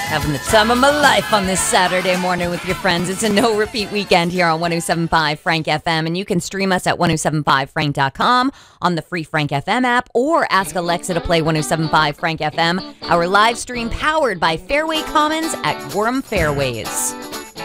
Having the time of my life on this Saturday morning with your friends. It's a no-repeat weekend here on 107.5 Frank FM, and you can stream us at 1075frank.com on the free Frank FM app, or ask Alexa to play 1075 Frank FM, our live stream powered by Fairway Commons at Gorham Fairways.